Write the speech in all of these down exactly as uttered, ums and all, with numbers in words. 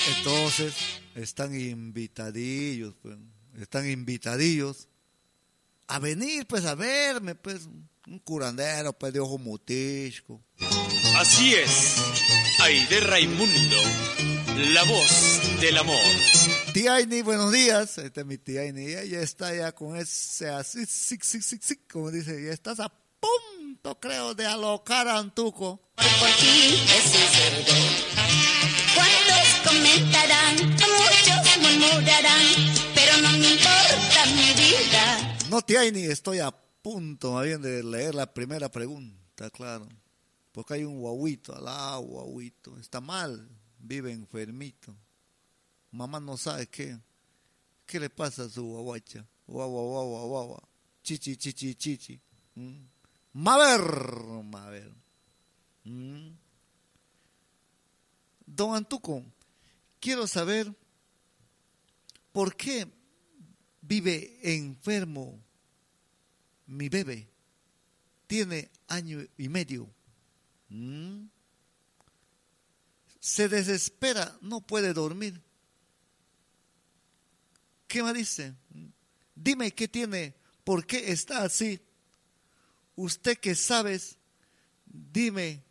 Entonces, están invitadillos, pues, están invitadillos a venir, pues, a verme, pues, un curandero, pues, de ojo mutisco. Así es, Aide Raimundo, la voz del amor. Tía Aini, buenos días. Esta es mi tía Aini. Ella está ya con ese así, sí, sí, sí, sí, como dice, ya estás a punto, creo, de alocar a Antuco. Por ti es sincero. ¿Cuántos comentarán? Muchos murmurarán, pero no me importa mi vida. No, tía Aini, estoy a punto, más bien, de leer la primera pregunta, claro. Porque hay un guauito, al lado, guauito. Está mal, vive enfermito. Mamá no sabe qué. ¿Qué le pasa a su guaguacha? Guau, guau, guau, guau, guau. Chichi, chichi, chichi. ¿Mm? Maver, maver. ¿Mm? Don Antuco, quiero saber por qué vive enfermo mi bebé. Tiene año y medio. ¿Mm? Se desespera, no puede dormir. ¿Qué me dice? Dime qué tiene, por qué está así. Usted que sabes, dime,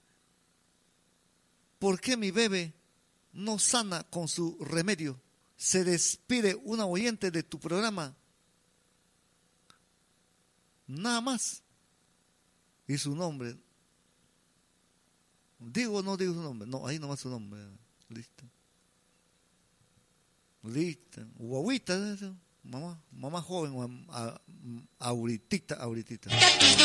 ¿por qué mi bebé no sana con su remedio? Se despide una oyente de tu programa. Nada más. Y su nombre. ¿Digo o no digo su nombre? No, ahí nomás su nombre. Listo. Listo. Guaguita, mamá, mamá joven, a, a, ahorita, ahorita.